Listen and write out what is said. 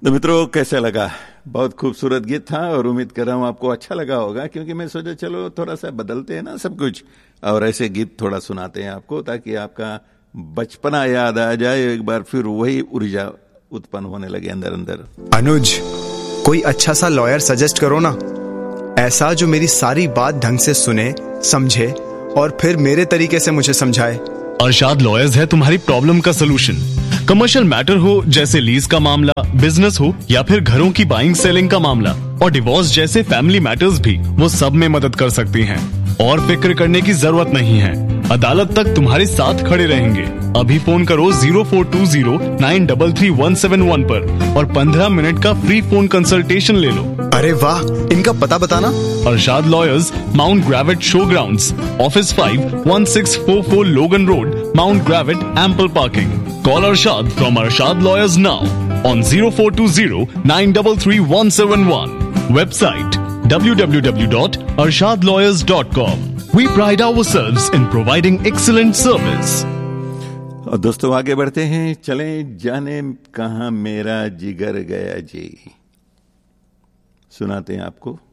तो मित्रों, कैसा लगा? बहुत खूबसूरत गीत था और उम्मीद कर रहा हूं आपको अच्छा लगा होगा, क्योंकि मैं सोचा चलो थोड़ा सा बदलते हैं ना सब कुछ, और ऐसे गीत थोड़ा सुनाते हैं आपको, ताकि आपका बचपना याद आ जाए, एक बार फिर वही ऊर्जा उत्पन्न होने लगे अंदर अंदर। अनुज, कोई अच्छा सा लॉयर सजेस्ट करो ना, ऐसा जो मेरी सारी बात ढंग से सुने, समझे और फिर मेरे तरीके से मुझे समझाए। अरशाद लॉयर्स है तुम्हारी प्रॉब्लम का सलूशन। कमर्शियल मैटर हो जैसे लीज का मामला, बिजनेस हो या फिर घरों की बाइंग सेलिंग का मामला, और डिवोर्स जैसे फैमिली मैटर्स भी, वो सब में मदद कर सकती हैं। और फिक्र करने की जरूरत नहीं है, अदालत तक तुम्हारे साथ खड़े रहेंगे। अभी फोन करो 0420933171 पर और 15 मिनट का फ्री फोन कंसल्टेशन ले लो। अरे वाह, इनका पता बताना। Arshad lawyers, mount ग्रेविट show grounds, office 5, 1644 लोगन road, mount ग्रेविट, ample parking. Call Arshad from Arshad Lawyers now on 0420933171. Website www.arshadlawyers.com. We pride ourselves in providing excellent service. और दोस्तों, आगे बढ़ते हैं, चलें जाने कहां मेरा जिगर गया जी, सुनाते हैं आपको।